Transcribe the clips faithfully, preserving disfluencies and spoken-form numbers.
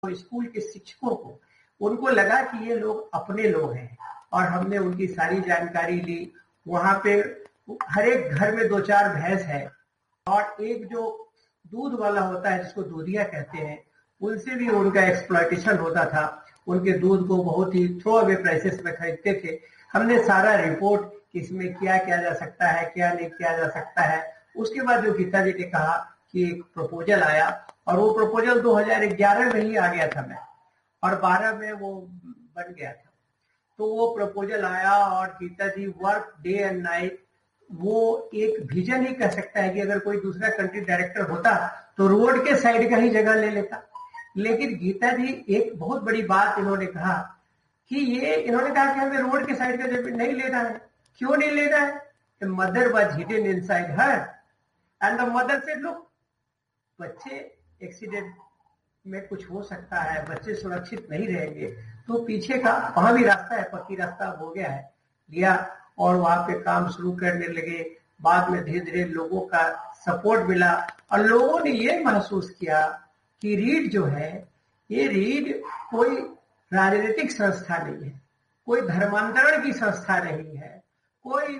School के शिक्षकों को, उनको लगा कि ये लोग अपने लोग हैं और हमने उनकी सारी जानकारी ली। वहां पे हर एक घर में दो चार भैंस है और एक जो दूध वाला होता है जिसको दूधिया कहते हैं, उनसे भी उनका एक्सप्लॉयटेशन होता था। उनके दूध को बहुत ही थ्रो अवे प्राइसेस में खरीदते थे। हमने सारा रिपोर्ट इसमें क्या किया जा सकता है, क्या नहीं किया जा सकता है। उसके बाद जो गीता जी ने कहा कि एक प्रपोजल आया और वो प्रपोजल दो हज़ार ग्यारह में ही आ गया था मैं, और बारह में वो बन गया था। तो वो प्रपोजल आया और गीता जी वर्क डे एंड नाइट। वो एक विजन ही कह सकता है कि अगर कोई दूसरा कंट्री डायरेक्टर होता तो रोड के साइड का ही जगह ले लेता, लेकिन गीता जी एक बहुत बड़ी बात इन्होंने कहा कि ये इन्होंने कहा कि हमें रोड के साइड का जमीन नहीं लेना है। क्यों नहीं लेना है? Mother was hidden inside her and the mother said, look, बच्चे एक्सीडेंट में कुछ हो सकता है, बच्चे सुरक्षित नहीं रहेंगे, तो पीछे का वहां भी रास्ता है, पक्की रास्ता हो गया है, लिया और वहां पे काम शुरू करने लगे। बाद में धीरे धीरे लोगों का सपोर्ट मिला और लोगों ने ये महसूस किया कि रीड जो है, ये रीड कोई राजनीतिक संस्था नहीं है, कोई धर्मांतरण की संस्था नहीं है, कोई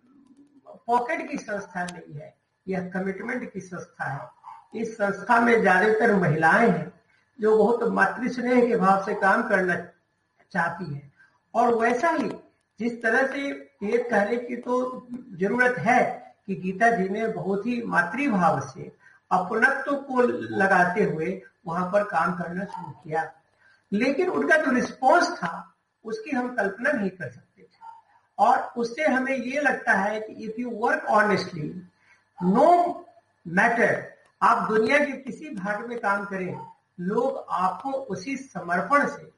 पॉकेट की संस्था नहीं है, यह कमिटमेंट की संस्था है। इस संस्था में ज्यादातर महिलाएं हैं जो बहुत मातृस्नेह के भाव से काम करना चाहती है। और वैसा ही जिस तरह से ये कहने की तो जरूरत है कि गीता जी ने बहुत ही मातृभाव से अपनत्व को लगाते हुए वहां पर काम करना शुरू किया, लेकिन उनका जो रिस्पॉन्स था उसकी हम कल्पना नहीं कर सकते थे। और उससे हमें ये लगता है कि if you work honestly, no matter आप दुनिया के किसी भाग में काम करें, लोग आपको उसी समर्पण से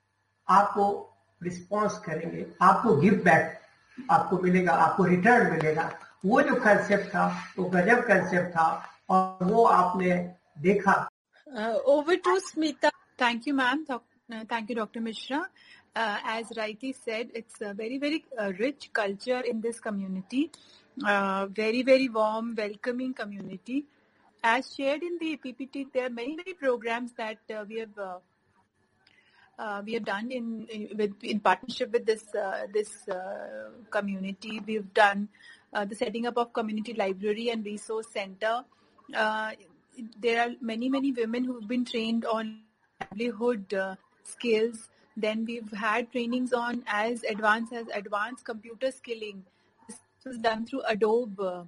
आपको रिस्पॉन्स करेंगे, आपको गिव बैक आपको मिलेगा, आपको रिटर्न मिलेगा। वो जो कंसेप्ट था वो गजब कंसेप्ट था और वो आपने देखा। Over to Smita. Thank you ma'am, thank you doctor Mishra. Uh, as rightly said, it's a very, very uh, rich culture in this community, uh, very, very warm, welcoming community. As shared in the P P T, there are many, many programs that uh, we have uh, uh, we have done in in, with, in partnership with this uh, this uh, community. We've done uh, the setting up of community library and resource center. Uh, there are many, many women who've been trained on livelihood uh, skills. Then we've had trainings on as advanced as advanced computer skilling. This was done through Adobe uh,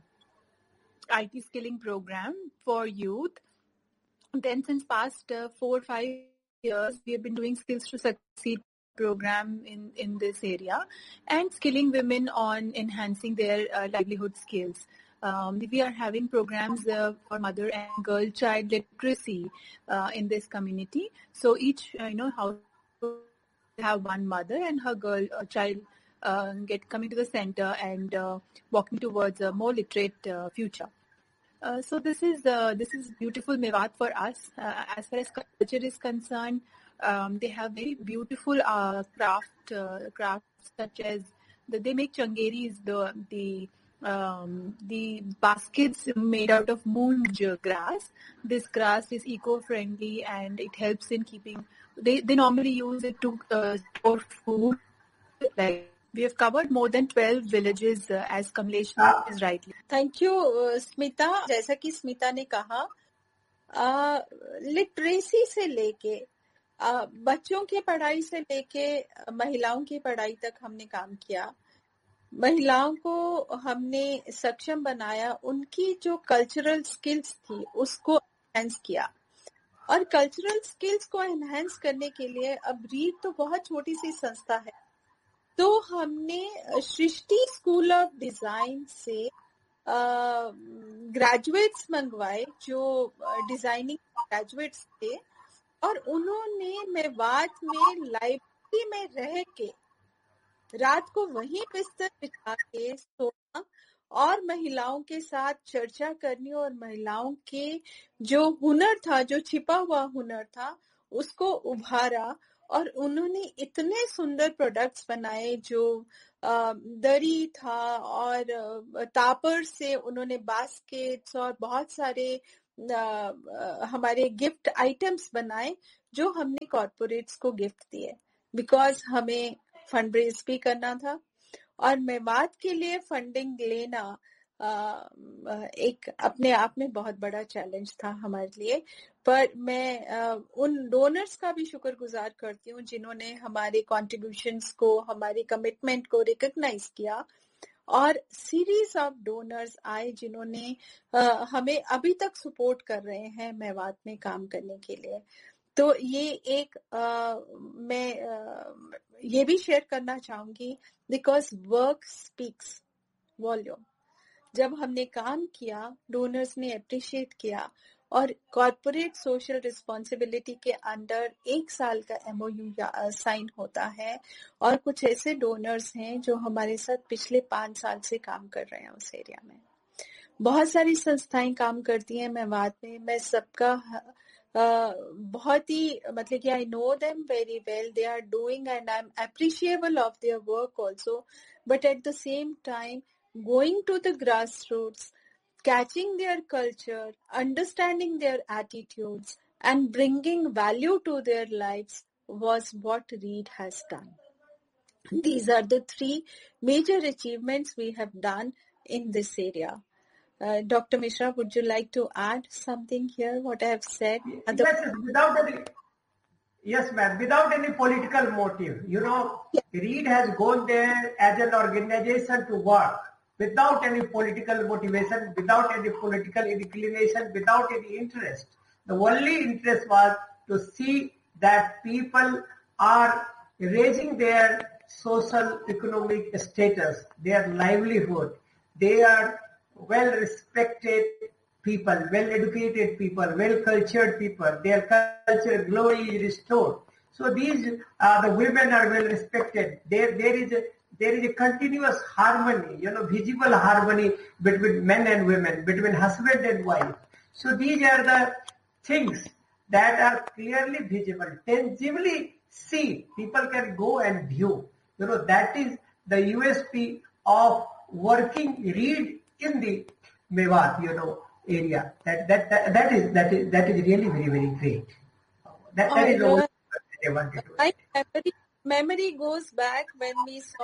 I T skilling program for youth. Then since past uh, four or five years, we have been doing Skills to Succeed program in, in this area and skilling women on enhancing their uh, livelihood skills. Um, we are having programs uh, for mother and girl child literacy uh, in this community. So each, uh, you know, how have one mother and her girl uh, child uh, get coming to the center and uh, walking towards a more literate uh, future. Uh, so this is uh, this is beautiful Mewat for us. Uh, as far as culture is concerned, um, they have very beautiful uh, craft uh, crafts such as the, they make changeris, the the um, the baskets made out of moonj grass. This grass is eco-friendly and it helps in keeping. They they normally use it to uh, store food. Like we have covered more than twelve villages uh, as Kamlesh uh, is rightly. Thank you, uh, Smita. जैसा कि स्मिता ने कहा, literacy से लेके uh, बच्चों की पढ़ाई से लेके महिलाओं की पढ़ाई तक हमने काम किया. महिलाओं को हमने सक्षम बनाया, उनकी जो कल्चरल स्किल्स थी उसको एनहांस किया. और कल्चरल स्किल्स को एनहांस करने के लिए अब रीड तो बहुत छोटी सी संस्था है, तो हमने सृष्टि स्कूल ऑफ डिजाइन से ग्रेजुएट्स मंगवाए जो डिजाइनिंग ग्रेजुएट्स थे, और उन्होंने मेवात में लाइब्रेरी में रह के रात को वहीं बिस्तर बिछा के सोना और महिलाओं के साथ चर्चा करनी और महिलाओं के जो हुनर था, जो छिपा हुआ हुनर था, उसको उभारा. और उन्होंने इतने सुंदर प्रोडक्ट्स बनाए, जो दरी था और तापर से उन्होंने बास्केट्स और बहुत सारे हमारे गिफ्ट आइटम्स बनाए जो हमने कॉर्पोरेट्स को गिफ्ट दिए, बिकॉज हमें फंड रेज भी करना था और मेवात के लिए फंडिंग लेना एक अपने आप में बहुत बड़ा चैलेंज था हमारे लिए। पर मैं उन डोनर्स का भी शुक्रगुजार करती हूँ जिन्होंने हमारे कॉन्ट्रीब्यूशंस को, हमारी कमिटमेंट को रिकॉग्नाइज किया, और सीरीज ऑफ डोनर्स आए जिन्होंने हमें अभी तक सपोर्ट कर रहे हैं मेवात में काम करने के लिए। तो ये एक आ, मैं आ, ये भी शेयर करना चाहूंगी, बिकॉज वर्क स्पीक्स वॉल्यूम। जब हमने काम किया, डोनर्स ने अप्रिशिएट किया, और कॉर्पोरेट सोशल रिस्पॉन्सिबिलिटी के अंडर एक साल का एमओयू साइन होता है, और कुछ ऐसे डोनर्स हैं जो हमारे साथ पिछले पांच साल से काम कर रहे हैं उस एरिया में। बहुत सारी संस्थाएं काम करती हैं मेवात में, मैं सबका Uh, बहुत ही मतलब कि I know them very well, they are doing and I am appreciable of their work also, but at the same time going to the grass roots, catching their culture, understanding their attitudes, and bringing value to their lives was what Reed has done. These are the three major achievements we have done in this area. Uh, Doctor Mishra, would you like to add something here, what I have said? Other- yes, without any, yes, ma'am, without any political motive. You know, yeah. Reed has gone there as an organization to work without any political motivation, without any political inclination, without any interest. The only interest was to see that people are raising their social economic status, their livelihood. They are well-respected people, well-educated people, well-cultured people. Their culture glory is restored. So these, uh, the women are well-respected. There, there is a, there is a continuous harmony, you know, visible harmony between men and women, between husband and wife. So these are the things that are clearly visible, tangibly seen. People can go and view. You know, that is the U S P of working Reed in the Mewat, you know, area. That that that, that is that is that is really very very great. That, that is all I wanted to. My memory memory goes back when we saw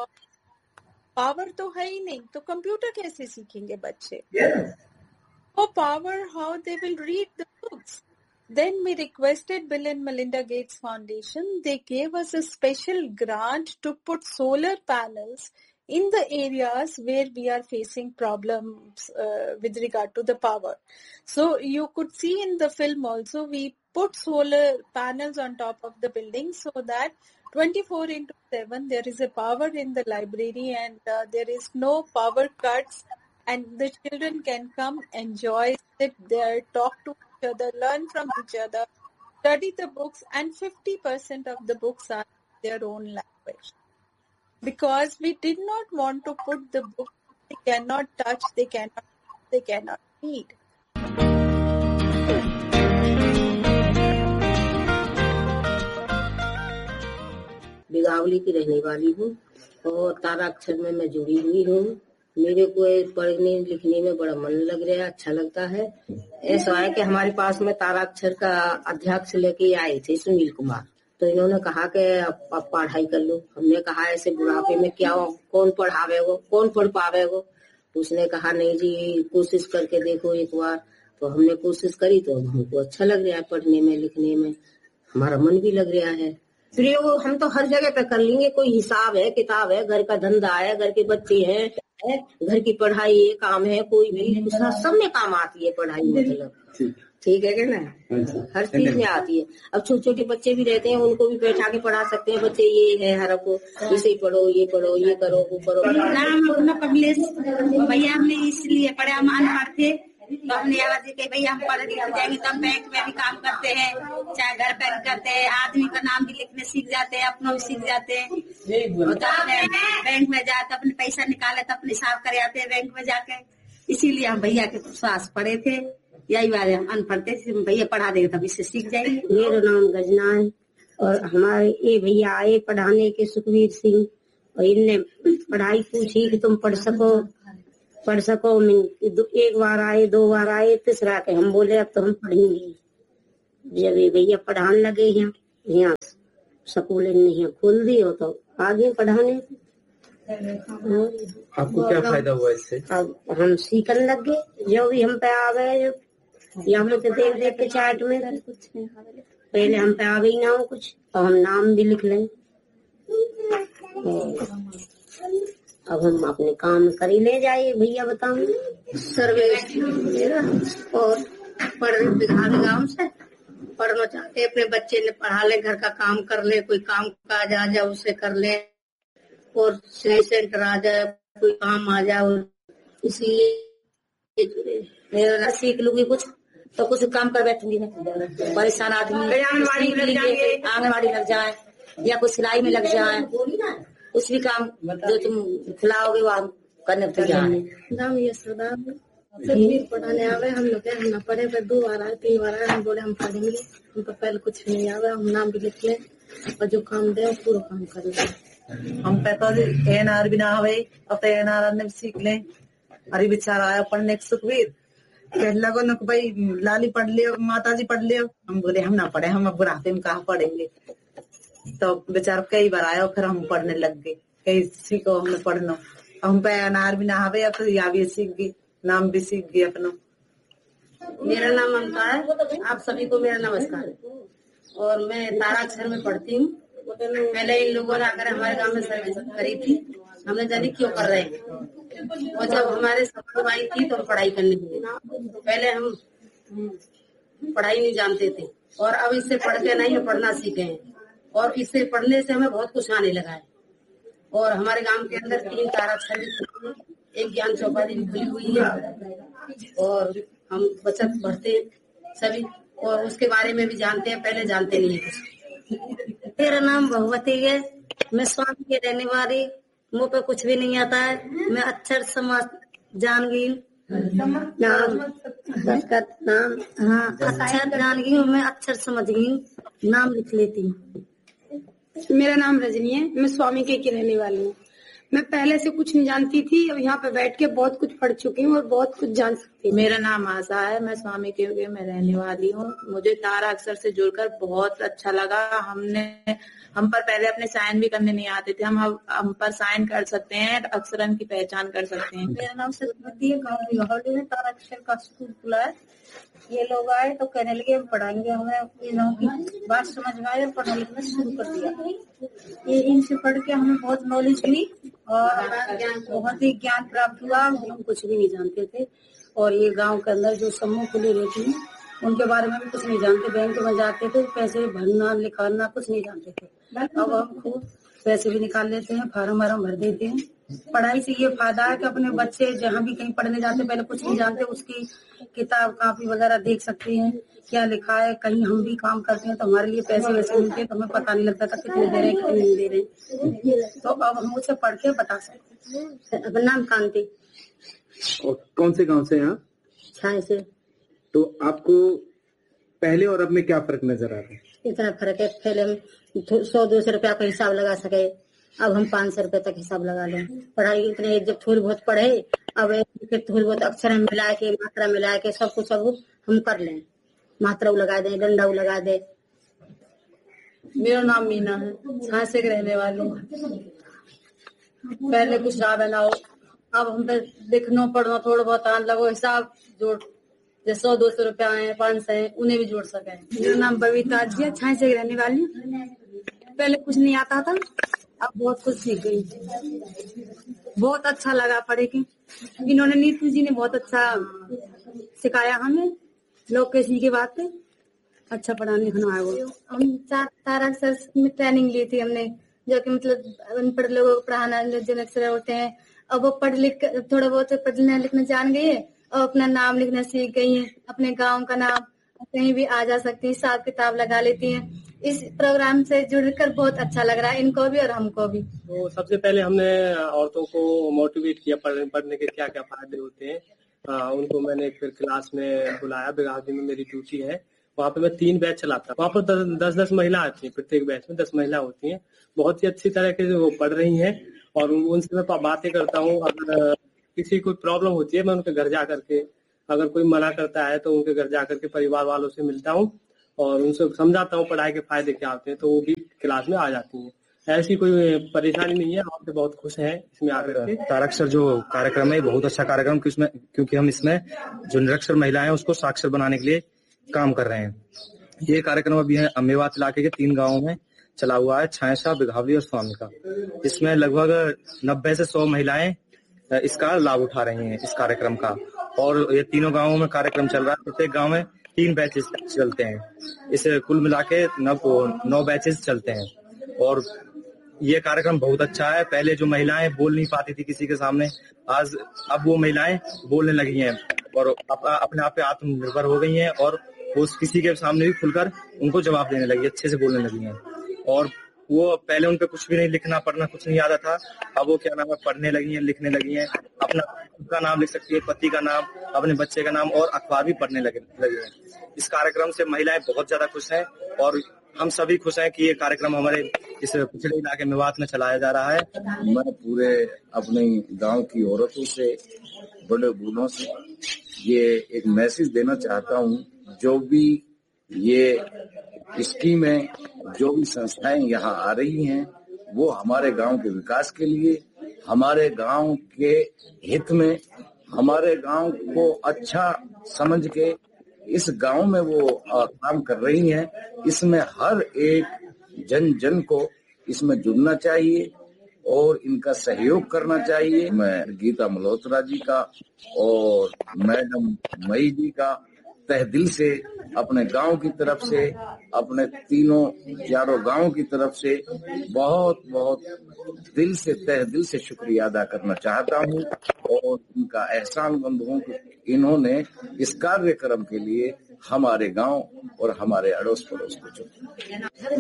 power तो है ही नहीं, तो computer कैसे सीखेंगे बच्चे? Yes. Oh, power, how they will read the books. Then we requested Bill and Melinda Gates Foundation. They gave us a special grant to put solar panels in the areas where we are facing problems uh, with regard to the power. So you could see in the film also, we put solar panels on top of the building so that twenty-four into seven there is a power in the library, and uh, there is no power cuts, and the children can come, enjoy, sit there, talk to each other, learn from each other, study the books, and fifty percent of the books are their own language. Because we did not want to put the book they cannot touch, they cannot, they cannot read. बिगावली की रहने वाली हूँ और ताराक्षर में मैं जुड़ी हुई हूँ। मेरे को पढ़ने लिखने में बड़ा मन लग रहा है, अच्छा लगता है। ऐसा है कि हमारे पास में ताराक्षर का अध्यक्ष लेके आए थे सुनील कुमार, तो इन्होंने कहा कि आप पढ़ाई कर लो। हमने कहा ऐसे बुढ़ापे में क्या कौन पढ़ावेगो, कौन पढ़ पावेगो? उसने कहा नहीं जी, कोशिश करके देखो एक बार। तो हमने कोशिश करी तो हमको अच्छा लग रहा है, पढ़ने में लिखने में हमारा मन भी लग रहा है। प्रयोग हम तो हर जगह पे कर लेंगे, कोई हिसाब है, किताब है, घर का धंधा है, घर के बच्चे हैं, है, घर की पढ़ाई है, काम है, कोई भी सब में काम आती है पढ़ाई। मतलब ठीक है क्या ना, हर चीज में आती है। अब छोटे छोटे बच्चे भी रहते हैं, उनको भी बैठा के पढ़ा सकते हैं। बच्चे ये है हर को इसे पढ़ो, ये पढ़ो, ये करो, वो करो। नाम अपना कमलेश भैया, हमने इसलिए पढ़े, हम अनपढ़ थे तो हमने आवाज दी कि भैया हम पढ़ लिख जाएंगे तो हम बैंक में भी काम करते हैं, चाहे घर पर करते हैं, आदमी का नाम भी लिखने सीख जाते हैं, अपनों भी सीख जाते हैं। तो अपने बैंक में जाते अपने पैसा निकाले तो अपने हिसाब कर आते हैं बैंक में जाके। इसीलिए हम भैया के पास पढ़े थे। यही बात है, हम अनपढ़ थे, भैया पढ़ा देंगे तब इससे सीख जाएंगे। मेरा नाम गजना है और हमारे ये भैया आए पढ़ाने के, सुखवीर सिंह, और इनने पढ़ाई पूछी कि तुम पढ़ सको पढ़ सको। एक बार आए, दो बार आए, तीसरा के हम बोले अब तो हम पढ़ेंगे। जब ये भैया पढ़ाने लगे हैं यहाँ स्कूल नहीं खोल दी हो तो आगे पढ़ाने। आपको क्या फायदा हुआ इससे? अब हम सीखने लग गए, जो भी हम पे आ गए, जो यहाँ तो देख देख के चार्ट में पहले हम पे आ गई ना हो कुछ, और हम नाम भी लिख लें। अब हम अपने काम कर ही ले जाइए भैया, बताऊँ सर्वे मेरा और पढ़ने बिहार गाँव से पढ़ना चाहते, अपने बच्चे ने पढ़ा ले, घर का काम कर ले, कोई काम काज आ जाए उसे कर ले, और सिलाई सेंटर आ जाए, कोई काम आ जाए, इसलिए मेरा सीख लूंगी कुछ तो कुछ काम कर बैठूंगी मैं। परेशान आदमी आंगनबाड़ी लग जाए या कुछ सिलाई में लग जाए, कुछ भी काम जो तुम खिलाओगे वो हम करने नाम ये सरदार भी पढ़ाने आवे। हम लोग हम ना पढ़े पर दो बार आए तीन बार आए, हम बोले हम पढ़ेंगे, हम तो पहले कुछ नहीं आवे, हम नाम भी लिख ले और जो काम दे पूरा काम कर ले। हम पता एन आर भी ना आवे, अब तो एन आर ने सीख ले। अरे बेचारा आया पढ़ने सुखवीर कहने लगो न भाई लाली पढ़ लियो, माता जी पढ़ लियो। हम बोले हम ना पढ़े, हम अब बुढ़ापे में कहाँ पढ़ेंगे। तो बेचारा कई बार आया, फिर हम पढ़ने लग गए, कई सीखो हमने पढ़ना। हम पे एन आर भी ना आवे, अब तो या भी सीख गई, नाम भी सीख गई अपना। मेरा नाम ममता है, आप सभी को मेरा नमस्कार। और मैं ताराक्षर में पढ़ती हूँ। पहले इन लोगों ने आकर हमारे गांव में सर्विस करी थी, हमने जानी क्यों कर रहे हैं, और जब हमारे सब आई थी तो हम पढ़ाई करने लगे। पहले हम पढ़ाई नहीं जानते थे और अब इससे पढ़ के नहीं हम पढ़ना सीखे हैं, और इससे पढ़ने से हमें बहुत कुछ आने लगा है। और हमारे गांव के अंदर तीन ताराक्षर भी, एक ज्ञान चौपाटी भी खुली हुई है, और हम बचत पढ़ते हैं सभी, और उसके बारे में भी जानते हैं, पहले जानते नहीं है कुछ। मेरा नाम भगवती है, मैं स्वामी की रहने वाली, मुँह पे कुछ भी नहीं आता है, मैं अक्षर समझ जान गई नाम नाम हाँ अक्षर जान गई हूँ, मैं अक्षर समझ गई, नाम लिख लेती हूँ। मेरा नाम रजनी है, मैं स्वामी के की रहने वाली हूँ। मैं पहले से कुछ नहीं जानती थी, अब यहाँ पे बैठ के बहुत कुछ पढ़ चुकी हूँ और बहुत कुछ जान सकती हूँ। मेरा नाम आशा है, मैं स्वामी के के में रहने वाली हूँ। मुझे तारा अक्षर से जुड़कर बहुत अच्छा लगा। हमने हम पर पहले अपने साइन भी करने नहीं आते थे, हम हम पर साइन कर सकते हैं, अक्षरन की पहचान कर सकते हैं। मेरा नाम सरस्वती है, गाँव बिहावली में तारा अक्षर का स्कूल खुला है। ये लोग आए तो कहने लगे हम पढ़ाएंगे, हमें इन की बात समझ में आई और पढ़ना लिखना शुरू कर दिया। ये इनसे पढ़ के हमें बहुत नॉलेज हुई और बहुत ही ज्ञान प्राप्त हुआ। हम कुछ भी नहीं जानते थे, और ये गांव के अंदर जो समूह खुले रहते हैं उनके बारे में भी कुछ नहीं जानते। बैंक में जाते थे, पैसे भरना लिखाना कुछ नहीं जानते थे। अब हम खूब पैसे भी निकाल लेते हैं, फार्म वार्म भर देते हैं। पढ़ाई से ये फायदा है कि अपने बच्चे जहाँ भी कहीं पढ़ने जाते पहले कुछ नहीं जानते, उसकी किताब कापी वगैरह देख सकते हैं, क्या लिखा है। कहीं हम भी काम करते हैं तो हमारे लिए पैसे वैसे मिलते हैं तो हमें पता नहीं लगता था कितने दे रहे हैं कितने नहीं दे रहे, तो अब हम उसे पढ़ के बता सकते हैं। अपना नाम कांति। और कौन से गांव से यहाँ? छाए से। तो आपको पहले और अब में क्या फर्क नजर आ रहा है? इतना फर्क है, पहले हम सौ दो सौ रुपया का हिसाब लगा सके, अब हम पाँच सौ रुपए तक हिसाब लगा लें। पढ़ाई इतने जब थोड़ी बहुत पढ़े, अब थोड़ी बहुत अक्षर मिला के मात्रा मिला के सब कुछ अब हम कर लें, मात्रा लगा दे, डंडा लगा दे। मेरा नाम मीना है, झांसे के रहने वाली हूँ। पहले कुछ ना बना हो, अब हम पे लिखना पढ़ना थोड़ा बहुत आने लगो, हिसाब जोड़ जैसे सौ दो सौ रुपया है, पाँच सौ है, उन्हें भी जोड़ सके। मेरा नाम बबीता जी है, झांसे की रहने वाली हूँ। पहले कुछ नहीं आता था, अब बहुत कुछ सीख गई, बहुत अच्छा लगा पढ़े के। इन्होंने नीतू जी ने बहुत अच्छा सिखाया हमें, लोग कैसी की बात है, अच्छा पढ़ाने लिखना है। वो हम चार तारा अक्षर में ट्रेनिंग ली थी हमने, जो कि मतलब अनपढ़ लोगों को पढ़ाना जो अक्षर होते हैं, अब वो पढ़ लिख थोड़ा बहुत पढ़ना लिखना जान गई है और अपना नाम लिखना सीख गई है, अपने गाँव का नाम कहीं भी आ जा सकती है, हिसाब किताब लगा लेती है। इस प्रोग्राम से जुड़कर बहुत अच्छा लग रहा है इनको भी और हमको भी। तो सबसे पहले हमने औरतों को मोटिवेट किया पढ़ने पढ़ने के क्या क्या फायदे होते हैं। आ, उनको मैंने फिर क्लास में बुलाया, बिगावती में मेरी ड्यूटी है, वहाँ पे मैं तीन बैच चलाता हूँ। वहाँ पर दस, दस दस महिला आती है, प्रत्येक बैच में दस महिला होती हैं, बहुत ही अच्छी तरह के वो पढ़ रही हैं और उनसे मैं बातें करता हूँ। अगर किसी कोई प्रॉब्लम होती है मैं उनके घर जा करके, अगर कोई मना करता है तो उनके घर जा करके परिवार वालों से मिलता हूँ और उनसे समझाता हूँ पढ़ाई के फायदे क्या होते हैं, तो वो भी क्लास में आ जाती हैं। ऐसी कोई परेशानी नहीं है, आप बहुत खुश हैं इसमें आकर के। ताराक्षर जो कार्यक्रम है बहुत अच्छा कार्यक्रम, क्योंकि हम इसमें जो निरक्षर महिलाएं हैं उसको साक्षर बनाने के लिए काम कर रहे हैं। ये कार्यक्रम अभी है मेवात इलाके के तीन गांवों में चला हुआ है, छायसा, बिघावली और स्वामी का। इसमें लगभग नब्बे से सौ महिलाएं इसका लाभ उठा रही हैं इस कार्यक्रम का, और ये तीनों गांवों में कार्यक्रम चल रहा है। प्रत्येक गांव में तीन बैचेस चलते हैं, इसे कुल मिला के नौ बैचेस चलते हैं। और ये कार्यक्रम बहुत अच्छा है। पहले जो महिलाएं बोल नहीं पाती थी किसी के सामने, आज अब वो महिलाएं बोलने लगी हैं और अप, अपने आप पे आत्मनिर्भर हो गई हैं, और वो किसी के सामने भी खुलकर उनको जवाब देने लगी, अच्छे से बोलने लगी हैं। और वो पहले उन पे कुछ भी नहीं, लिखना पढ़ना कुछ नहीं आता था, अब वो क्या नाम है पढ़ने लगी हैं, लिखने लगी हैं, अपना खुद का नाम लिख सकती है, पति का नाम, अपने बच्चे का नाम, और अखबार भी पढ़ने लगे लगे हैं। इस कार्यक्रम से महिलाएं बहुत ज्यादा खुश हैं, और हम सभी खुश हैं कि ये कार्यक्रम हमारे इस पिछड़े इलाके मेवात में चलाया जा रहा है। मैं पूरे अपने गांव की औरतों से, बड़े बूढ़ों से ये एक मैसेज देना चाहता हूँ, जो भी ये स्कीमें, जो भी संस्थाएं यहाँ आ रही हैं, वो हमारे गांव के विकास के लिए, हमारे गांव के हित में, हमारे गांव को अच्छा समझ के इस गांव में वो काम कर रही हैं। इसमें हर एक जन जन को इसमें जुड़ना चाहिए और इनका सहयोग करना चाहिए। मैं गीता मल्होत्रा जी का और मैडम मई जी का तहे दिल से, अपने गांव की तरफ से, अपने तीनों चारों गांव की तरफ से बहुत बहुत दिल से, तहे दिल से शुक्रिया अदा करना चाहता हूं, और इनका एहसानमंद हूं कि इन्होंने इस कार्यक्रम के लिए हमारे गांव और हमारे अड़ोस पड़ोस को चुना।